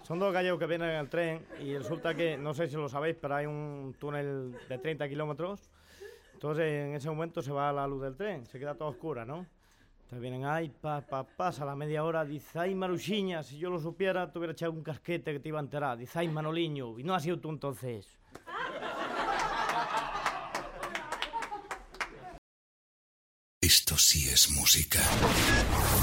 Son dos gallegos que vienen en el tren y resulta que, no sé si lo sabéis, pero hay un túnel de 30 kilómetros. Entonces en ese momento se va la luz del tren, se queda todo oscura, ¿no? Entonces vienen, ay, pasa la media hora, dice, ay, Maruxiña, si yo lo supiera, te hubiera echado un casquete que te iba a enterar. Dice, ay, Manoliño, y no has sido tú entonces. Esto sí es música.